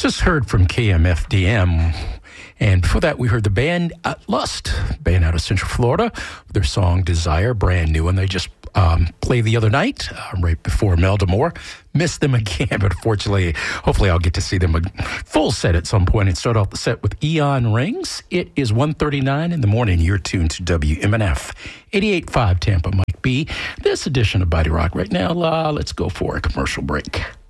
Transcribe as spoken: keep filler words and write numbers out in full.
Just heard from K M F D M. And before that, we heard the band uh, Lust, band out of Central Florida, their song Desire, brand new. And they just um, played the other night, uh, right before Melda Moore. Missed them again, but fortunately, hopefully I'll get to see them a full set at some point and start off the set with Eon Rings. It is one thirty-nine in the morning. You're tuned to W M N F, eighty-eight point five Tampa, Mike B. This edition of Body Rock right now, uh, let's go for a commercial break.